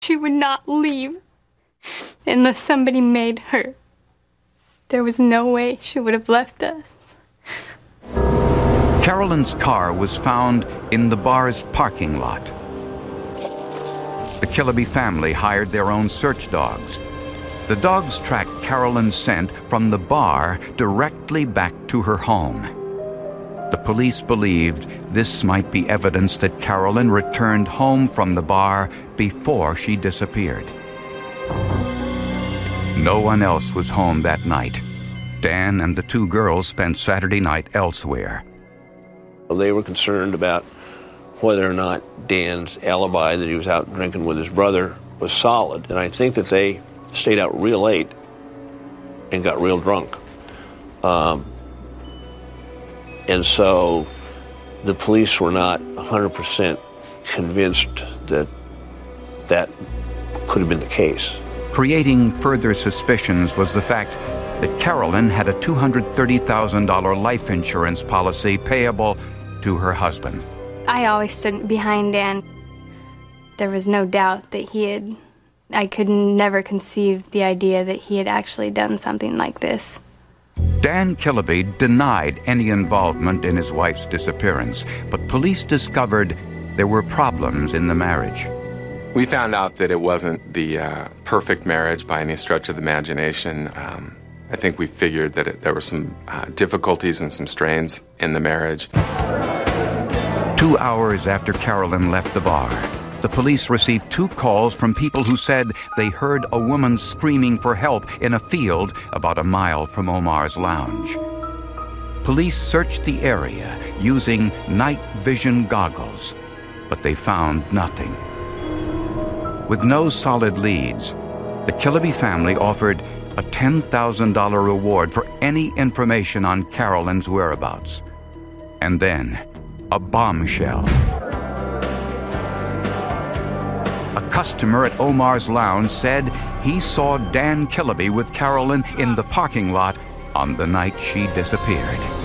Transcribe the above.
She would not leave unless somebody made her. There was no way she would have left us. Carolyn's car was found in the bar's parking lot. The Killaby family hired their own search dogs. The dogs tracked Carolyn's scent from the bar directly back to her home. The police believed this might be evidence that Carolyn returned home from the bar before she disappeared. No one else was home that night. Dan and the two girls spent Saturday night elsewhere. They were concerned about whether or not Dan's alibi that he was out drinking with his brother was solid. And I think that they stayed out real late and got real drunk. And so the police were not 100% convinced that that could have been the case. Creating further suspicions was the fact that Carolyn had a $230,000 life insurance policy payable to her husband. I always stood behind Dan. There was no doubt that I could never conceive the idea that he had actually done something like this. Dan Killaby denied any involvement in his wife's disappearance, but police discovered there were problems in the marriage. We found out that it wasn't the perfect marriage by any stretch of the imagination. I think we figured that there were some difficulties and some strains in the marriage. 2 hours after Carolyn left the bar, the police received 2 calls from people who said they heard a woman screaming for help in a field about a mile from Omar's lounge. Police searched the area using night vision goggles, but they found nothing. With no solid leads, the Killaby family offered a $10,000 reward for any information on Carolyn's whereabouts. And then, a bombshell. A customer at Omar's lounge said he saw Dan Killaby with Carolyn in the parking lot on the night she disappeared.